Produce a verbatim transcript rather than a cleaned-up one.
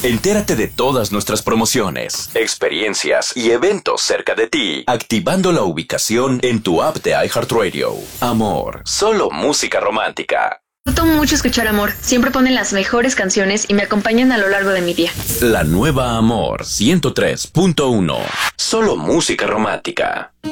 Entérate de todas nuestras promociones, experiencias y eventos cerca de ti, activando la ubicación en tu app de iHeartRadio. Amor, solo música romántica. Disfruto mucho escuchar Amor. Siempre ponen las mejores canciones y me acompañan a lo largo de mi día. La nueva Amor ciento tres punto uno. Solo música romántica.